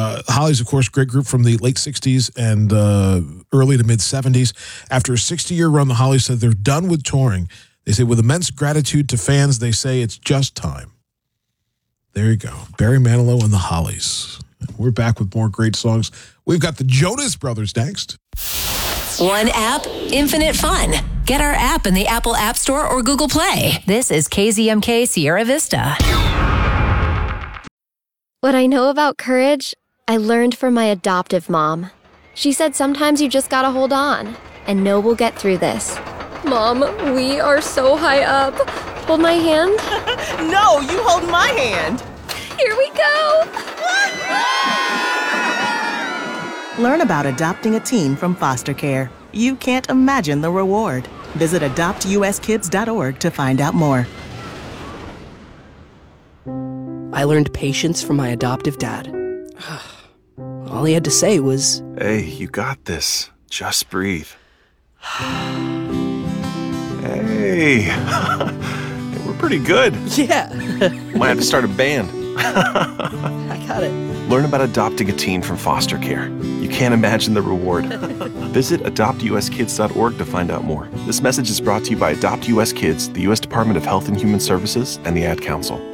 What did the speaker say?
Hollies, of course, great group from the late 60s and early to mid-70s. After a 60-year run, the Hollies said they're done with touring. They say, with immense gratitude to fans, they say it's just time. There you go. Barry Manilow and the Hollies. We're back with more great songs. We've got the Jonas Brothers next. One app, infinite fun. Get our app in the Apple App Store or Google Play. This is KZMK Sierra Vista. What I know about courage, I learned from my adoptive mom. She said sometimes you just gotta hold on and know we'll get through this. Mom, we are so high up. Hold my hand. No, you hold my hand. Here we go. Learn about adopting a teen from foster care. You can't imagine the reward. Visit adoptuskids.org to find out more. I learned patience from my adoptive dad. All he had to say was, "Hey, you got this. Just breathe." Hey, we're pretty good. yeah, Might have to start a band. I got it. Learn about adopting a teen from foster care. You can't imagine the reward. Visit adoptuskids.org to find out more. This message is brought to you by Adopt US Kids, the U.S. Department of Health and Human Services, and the Ad Council.